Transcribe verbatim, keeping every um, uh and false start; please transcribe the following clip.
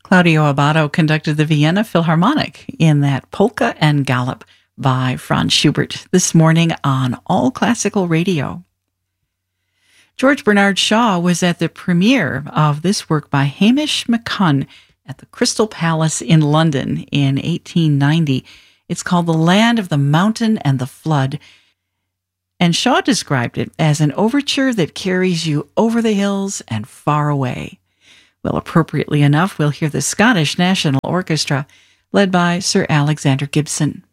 Claudio Abbado conducted the Vienna Philharmonic in that Polka and Galop by Franz Schubert this morning on All Classical Radio. George Bernard Shaw was at the premiere of this work by Hamish McCunn at the Crystal Palace in London in eighteen ninety. It's called The Land of the Mountain and the Flood, and Shaw described it as an overture that carries you over the hills and far away. Well, appropriately enough, we'll hear the Scottish National Orchestra, led by Sir Alexander Gibson.